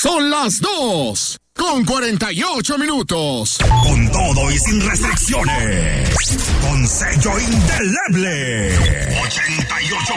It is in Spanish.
Son las 2:48. Con todo y sin restricciones. Con sello indeleble. 88.1